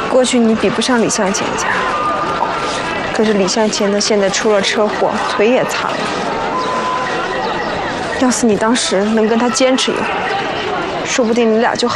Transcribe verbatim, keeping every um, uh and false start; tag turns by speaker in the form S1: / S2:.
S1: 过去你比不上李向前家，可是李向前呢，现在出了车祸，腿也残了。要是你当时能跟他坚持一会儿，说不定你俩就好。